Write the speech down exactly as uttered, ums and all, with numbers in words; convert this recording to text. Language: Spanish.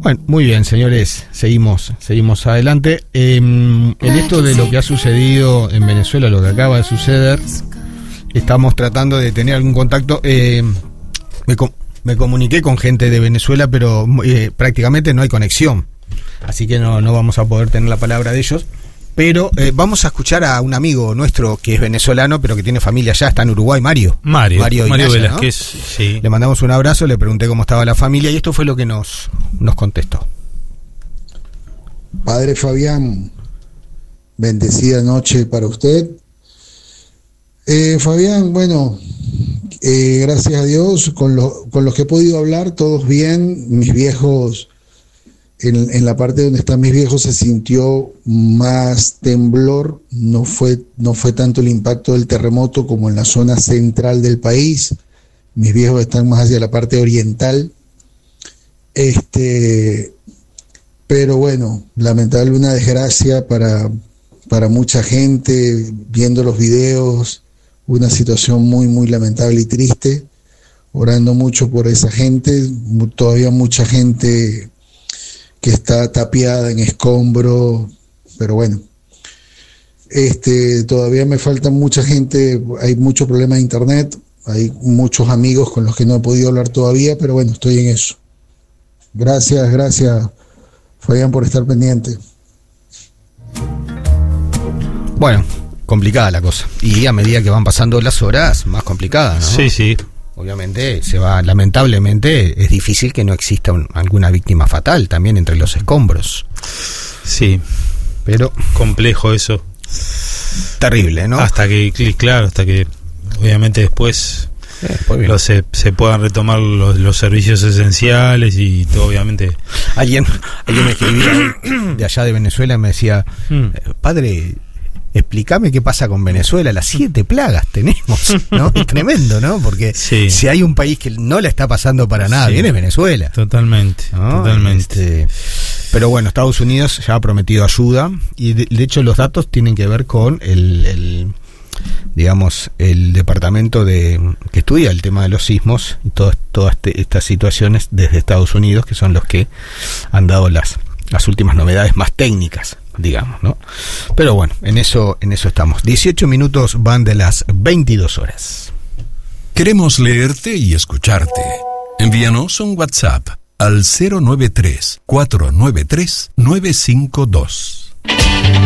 Bueno, muy bien, señores, seguimos, seguimos adelante. Eh, en esto de lo que ha sucedido en Venezuela, lo que acaba de suceder, estamos tratando de tener algún contacto. Eh, me, com- me comuniqué con gente de Venezuela, pero eh, prácticamente no hay conexión, así que no, no vamos a poder tener la palabra de ellos. Pero eh, vamos a escuchar a un amigo nuestro que es venezolano, pero que tiene familia allá, está en Uruguay, Mario. Mario, Mario, Mario Inaya, Velázquez, ¿no? sí. Le mandamos un abrazo, le pregunté cómo estaba la familia y esto fue lo que nos, nos contestó. Padre Fabián, bendecida noche para usted. Eh, Fabián, bueno, eh, gracias a Dios, con, lo, con los que he podido hablar, todos bien. Mis viejos, en, en la parte donde están mis viejos se sintió más temblor, no fue, no fue tanto el impacto del terremoto como en la zona central del país. Mis viejos están más hacia la parte oriental. Este... Pero bueno, lamentable, una desgracia para, para mucha gente, viendo los videos, una situación muy, muy lamentable y triste, orando mucho por esa gente, todavía mucha gente que está tapiada en escombros, pero bueno, este, todavía me falta mucha gente, hay muchos problemas de internet, hay muchos amigos con los que no he podido hablar todavía, pero bueno, estoy en eso. Gracias, gracias. Fabián, por estar pendiente. Bueno, complicada la cosa. Y a medida que van pasando las horas, más complicada, ¿no? Sí, sí. Obviamente se va, lamentablemente, es difícil que no exista un, alguna víctima fatal también entre los escombros. Sí. Pero complejo eso. Terrible, ¿no? Hasta que, claro, hasta que obviamente después... Eh, los, se, se puedan retomar los, los servicios esenciales y todo, obviamente. Alguien, alguien me escribía de allá de Venezuela y me decía, padre, explícame qué pasa con Venezuela, las siete plagas tenemos, ¿no? Es tremendo, ¿no? Porque sí. Si hay un país que no la está pasando para nada, sí, bien es Venezuela. Totalmente, ¿no? Totalmente. Este, pero bueno, Estados Unidos ya ha prometido ayuda y de, de hecho los datos tienen que ver con el... el digamos, el departamento de que estudia el tema de los sismos y todas todas este, estas situaciones desde Estados Unidos, que son los que han dado las las últimas novedades más técnicas, digamos, ¿no? Pero bueno, en eso en eso estamos. dieciocho minutos van de las veintidós horas. Queremos leerte y escucharte. Envíanos un WhatsApp al cero nueve tres, cuatro nueve tres, nueve cinco dos.